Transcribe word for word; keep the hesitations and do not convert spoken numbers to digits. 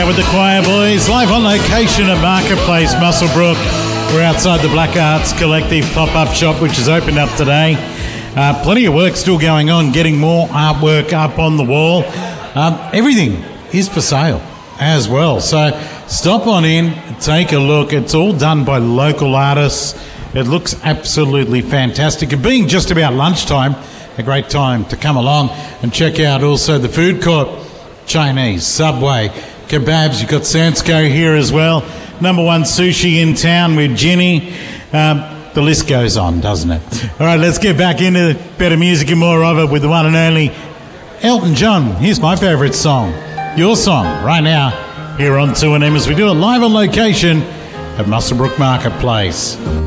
with the Choir Boys, live on location at Marketplace, Muswellbrook. We're outside the Black Arts Collective pop-up shop, which has opened up today. Uh, plenty of work still going on, getting more artwork up on the wall. Um, everything is for sale as well. So stop on in, take a look. It's all done by local artists. It looks absolutely fantastic. And being just about lunchtime, a great time to come along and check out also the food court. Chinese, Subway, kebabs. You've got Sansko here as well. Number one sushi in town with Ginny. Um, the list goes on, doesn't it? All right, let's get back into better music and more of it with the one and only Elton John. Here's my favourite song, your song, right now here on two N M as we do it live on location at Muswellbrook Marketplace.